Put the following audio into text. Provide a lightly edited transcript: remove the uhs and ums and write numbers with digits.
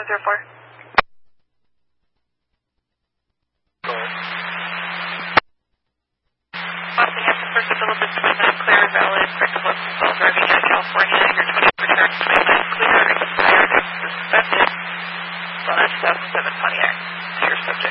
1004. Boston Hampton First Philip is 29 clear, valid, corrective license, while driving out of California. Your 20 return 29 clear, expired, suspended. So that's 2007 Pontiac. Your subject.